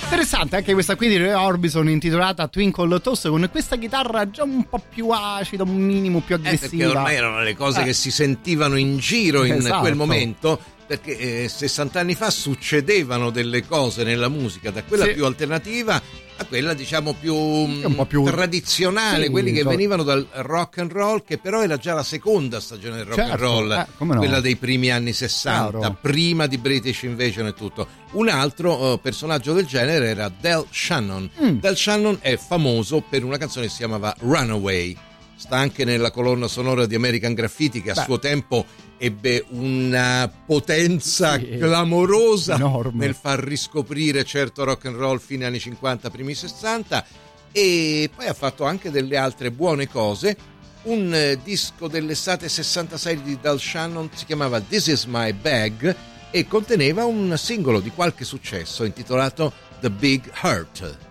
Interessante anche questa qui di Roy Orbison intitolata Twinkle Toes, con questa chitarra già un po' più acida, un minimo più aggressiva. Perché ormai erano le cose che si sentivano in giro in quel momento, perché 60 anni fa succedevano delle cose nella musica, da quella più alternativa a quella diciamo più, un po' più tradizionale, quelli che venivano dal rock and roll, che però era già la seconda stagione del rock and roll, quella dei primi anni 60, prima di British Invasion e tutto. Un altro personaggio del genere era Del Shannon. Del Shannon è famoso per una canzone che si chiamava Runaway, sta anche nella colonna sonora di American Graffiti, che a suo tempo ebbe una potenza clamorosa enorme nel far riscoprire certo rock and roll fine anni 50, primi 60, e poi ha fatto anche delle altre buone cose. Un disco dell'estate 66 di Del Shannon si chiamava This Is My Bag e conteneva un singolo di qualche successo intitolato The Big Hurt.